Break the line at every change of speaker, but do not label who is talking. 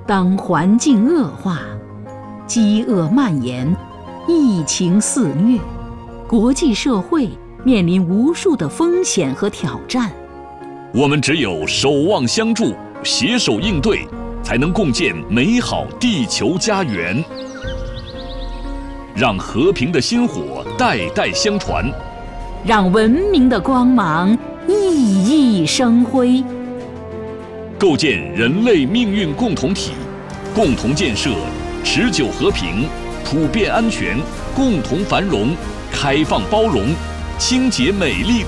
当环境恶化，饥饿蔓延，疫情肆虐，国际社会面临无数的风险和挑战。
我们只有守望相助，携手应对，才能共建美好地球家园。让和平的薪火代代相传，
让文明的光芒熠熠生辉。
构建人类命运共同体，共同建设持久和平、普遍安全、共同繁荣、开放包容、清洁美丽